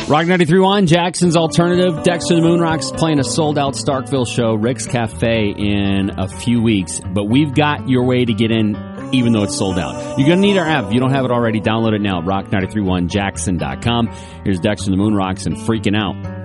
Rock 93.1, Jackson's Alternative. Dexter the Moonrocks playing a sold-out Starkville show, Rick's Cafe, in a few weeks. But we've got your way to get in, even though it's sold out. You're going to need our app. If you don't have it already, download it now at rock931jackson.com. Here's Dexter the Moonrocks and Freaking Out.